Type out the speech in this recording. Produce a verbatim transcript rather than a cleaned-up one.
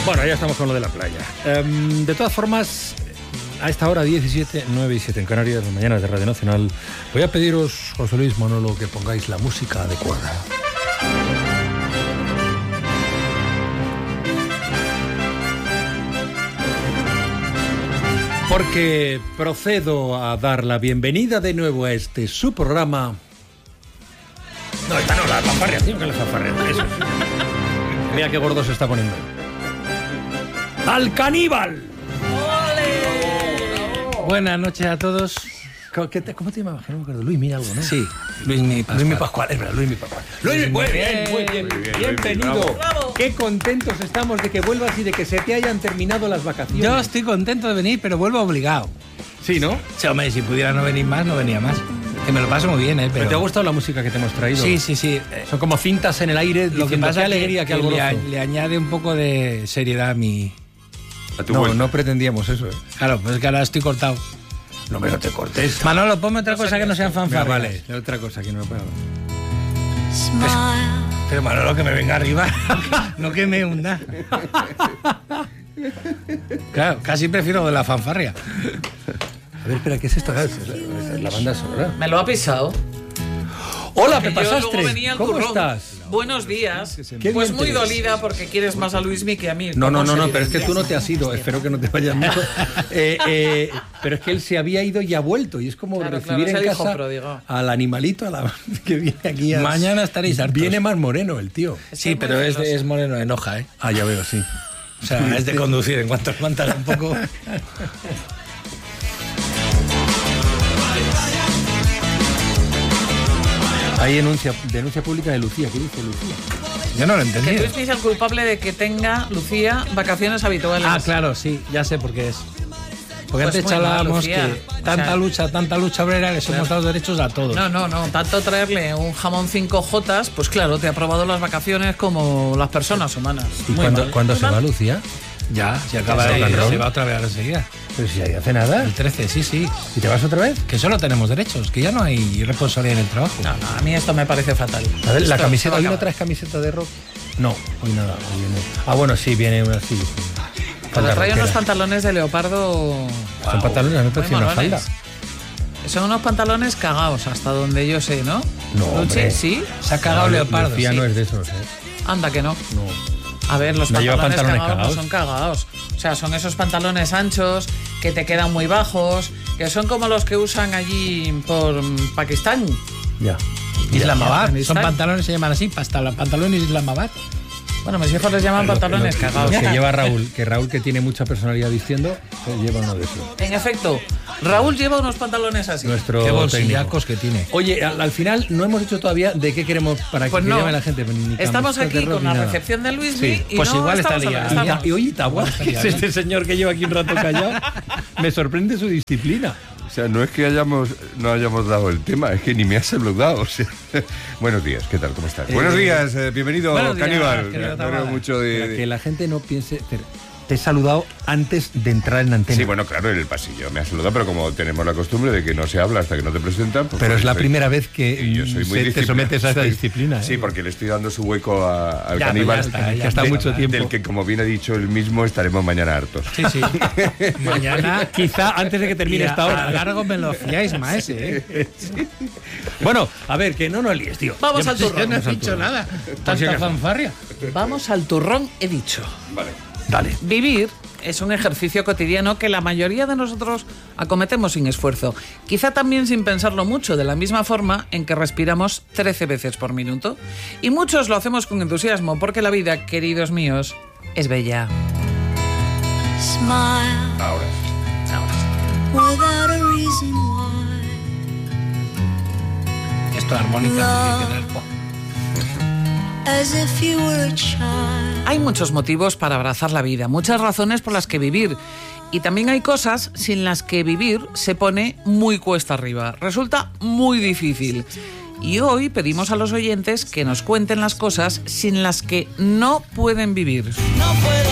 Bueno, ya estamos con lo de la playa. Um, de todas formas, a esta hora diecisiete, nueve y siete en Canarias, las mañanas de Radio Nacional, voy a pediros, José Luis Manolo, que pongáis la música adecuada. Porque procedo a dar la bienvenida de nuevo a este su programa. No, esta no, la fanfarria, tío, que la fanfarria. Eso. Mira qué gordo se está poniendo. ¡Al caníbal! ¡Ole! Buenas noches a todos. ¿Cómo te, cómo te llamas? No me acuerdo. Luis, mira algo, ¿no? Sí, Luis Mi Pascual. Luis Mi Pascual, es verdad, Luis Mi Pascual. Luis, muy bien, muy bien. Muy bien bienvenido. Bravo. Qué contentos estamos de que vuelvas y de que se te hayan terminado las vacaciones. Yo estoy contento de venir, pero vuelvo obligado. Sí, ¿no? Sí, hombre, si pudiera no venir más, no venía más. Que me lo paso muy bien, ¿eh? Pero... ¿Te ha gustado la música que te hemos traído? Sí, sí, sí. Son como cintas en el aire. Lo que pasa qué alegría, que, qué alborozo. le, le añade un poco de seriedad a mi... A tu no, vuelta. No pretendíamos eso, ¿eh? Claro, pues es que ahora estoy cortado. No me no te cortes. Manolo, ponme otra no cosa que no sean fanfarrias. Vale, otra cosa que no me puedo. Pero, pero Manolo, que me venga arriba. No que me hunda. Claro, casi prefiero de la fanfarria. A ver, espera, ¿qué es esto? Es la, la banda sonora. Me lo ha pisado. Hola, Pepa Sastre. ¿Cómo estás? Buenos días. Qué pues muy ves. dolida porque quieres más a Luismi que a mí. No, no, no, no, pero es que tú no te has ido. Espero que no te vayas mucho. Eh, eh, pero es que él se había ido y ha vuelto. Y es como claro, recibir claro, en casa pródigo. al animalito a la, que viene aquí. A... Mañana estaréis hartos. Viene más moreno el tío. Sí, pero es, de, es moreno en hoja, ¿eh? Ah, ya veo, sí. O sea, es de conducir. En cuanto levantas un poco... Hay denuncia, denuncia pública de Lucía. ¿Qué dice Lucía? Yo no lo entendí. Que Luismi es el culpable de que tenga, Lucía, vacaciones habituales. Ah, claro, sí, ya sé por qué es. Porque pues antes charlábamos que o tanta sea, lucha, tanta lucha obrera, les hemos dado derechos a todos. No, no, no. Tanto traerle un jamón cinco jotas, pues claro, te ha aprobado las vacaciones como las personas humanas. ¿Y cuándo, ¿cuándo se va Lucía? Ya, se acaba de ir, se va otra vez a enseguida. Pero si ahí hace nada. El trece, sí, sí. ¿Y te vas otra vez? Que solo tenemos derechos, que ya no hay responsabilidad en el trabajo. No, no, a mí esto me parece fatal. A ver, la esto camiseta, ¿hoy no traes camiseta de rock? No, hoy nada. Hoy viene... Ah, bueno, sí, viene una así. Pero trae unos pantalones de leopardo. Son wow. Pantalones, a mí me parece una falda. Son unos pantalones cagados, hasta donde yo sé, ¿no? No, hombre. Sí. Se ha cagado no, leopardo. Lucía sí. no es de esos, ¿eh? Anda que no. No. A ver, los no pantalones, pantalones cagados, cagados no son cagados. O sea, son esos pantalones anchos que te quedan muy bajos, que son como los que usan allí por Pakistán. Ya. Islamabad. Son pantalones, se llaman así, pantalones Islamabad. Bueno, mis hijos les llaman lo, pantalones lo, cagados. Lo que lleva Raúl, que Raúl, que tiene mucha personalidad vistiendo, lleva uno de esos. En efecto, Raúl lleva unos pantalones así. Nuestro qué bolsillacos que tiene. Oye, al, al final no hemos dicho todavía de qué queremos para pues que no. llame la gente. Ni estamos aquí con la nada. recepción de Luismi sí. y pues no igual está liado. Y oye, Tawa, que es este señor que lleva aquí un rato callado, me sorprende su disciplina. O sea, no es que hayamos no hayamos dado el tema, es que ni me has saludado. O sea, buenos días, ¿qué tal? ¿Cómo estás? Eh, buenos días, eh, bienvenido, buenos días, Caníbal. Me alegro mucho de, de... Que la gente no piense... Te he saludado antes de entrar en antena. Sí, bueno, claro, en el pasillo me has saludado, pero como tenemos la costumbre de que no se habla hasta que no te presentan... Pues pero es la soy, primera vez que yo soy muy se, te sometes a esa soy, disciplina. ¿eh? Sí, porque le estoy dando su hueco a, al ya, Caníbal. Ya está, ya está de, mucho tiempo. Del que, como bien ha dicho él mismo, estaremos mañana hartos. Sí, sí. Mañana, quizá antes de que termine esta hora. A largo me lo fiáis, maese. ¿eh? Sí. Bueno, a ver, que no nos líes, tío. Vamos yo, al turrón. Yo no he dicho nada. Tanta fanfarria. Vamos al turrón, he dicho. Vale. Dale. Vivir es un ejercicio cotidiano que la mayoría de nosotros acometemos sin esfuerzo. Quizá también sin pensarlo mucho, de la misma forma en que respiramos trece veces por minuto. Y muchos lo hacemos con entusiasmo, porque la vida, queridos míos, es bella. Smile. Ahora. Ahora. Esto armónica tiene que tener. As if you were a child. Hay muchos motivos para abrazar la vida, muchas razones por las que vivir. Y también hay cosas sin las que vivir se pone muy cuesta arriba. Resulta muy difícil. Y hoy pedimos a los oyentes que nos cuenten las cosas sin las que no pueden vivir. No puedo